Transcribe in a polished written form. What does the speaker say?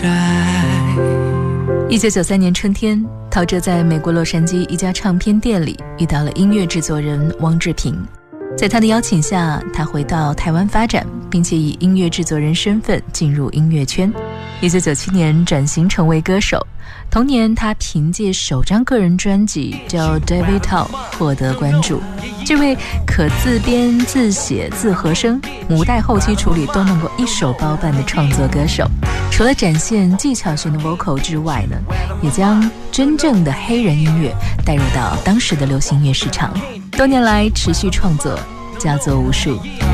1993年春天，陶喆在美国洛杉矶一家唱片店里遇到了音乐制作人汪志平。在他的邀请下，他回到台湾发展，并且以音乐制作人身份进入音乐圈。1997年转型成为歌手，同年他凭借首张个人专辑叫 David Tao 获得关注。这位可自编自写自和声，母带后期处理都能够一手包办的创作歌手，除了展现技巧型的 vocal 之外呢，也将真正的黑人音乐带入到当时的流行音乐市场。多年来持续创作，佳作无数。